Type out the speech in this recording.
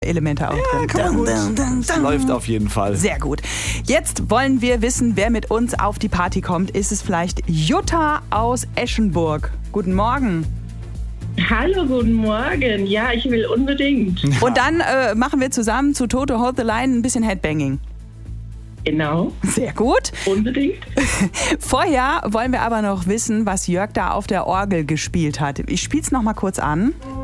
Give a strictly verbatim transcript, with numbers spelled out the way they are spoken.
Elemente auch Ja, drin. kann man Dun, gut. dun, dun, Das dun. läuft auf jeden Fall. Sehr gut. Jetzt wollen wir wissen, wer mit uns auf die Party kommt. Ist es vielleicht Jutta aus Eschenburg? Guten Morgen. Hallo, guten Morgen. Ja, ich will unbedingt. Und dann äh, machen wir zusammen zu Toto Hold the Line ein bisschen Headbanging. Genau, Sehr gut. unbedingt. Vorher wollen wir aber noch wissen, was Jörg da auf der Orgel gespielt hat. Ich spiel's noch mal kurz an.